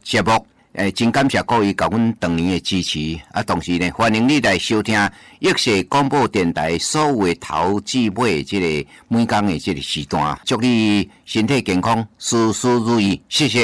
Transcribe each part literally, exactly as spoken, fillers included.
节目。诶，真感谢各位甲阮当年的支持啊！同时呢，欢迎你来收听益社广播电台所有的头至尾即个每天的即个时段，祝你身体健康，事事如意，谢谢。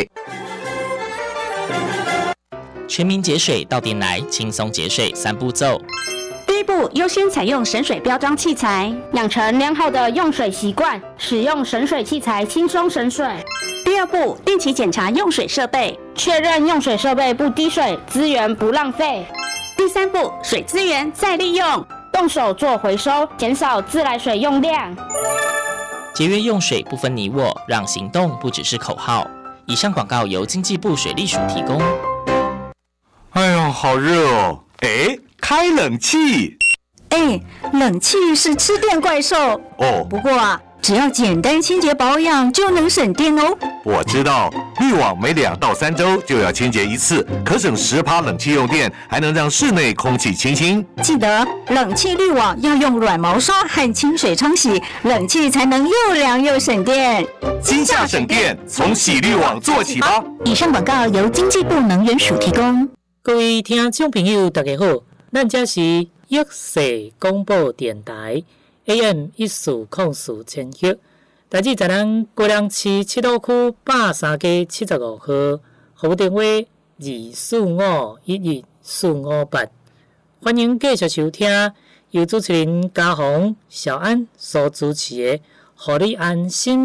全民节水到店来，轻松节水三步骤。 第一步，优先采用省水标章器材，养成良好的用水习惯，使用省水器材轻松省水。第二步，定期检查用水设备，确认用水设备不滴水，资源不浪费。第三步，水资源再利用，动手做回收，减少自来水用量。 节约用水不分你我，让行动不只是口号。以上广告由经济部水利署提供。 哎呦，好热哦！哎，开冷气。 哎，冷气是吃电怪兽哦。 不过啊，只要简单清洁保养就能省电哦。 我知道，滤网每两到三周就要清洁一次，可省十趴冷气用电，还能让室内空气清新。 记得冷气滤网要用软毛刷和清水冲洗，冷气才能又凉又省电。 今夏省电，从洗滤网做起吧。 以上广告由经济部能源署提供。 各位听众朋友，大家好，咱这是益社广播电台 A M 一四零四千赫，台址在咱高梁市七路区八三街七十五号，服务电话二四五一一四五八。欢迎继续收听由主持人嘉宏、小安所主持的《互你安心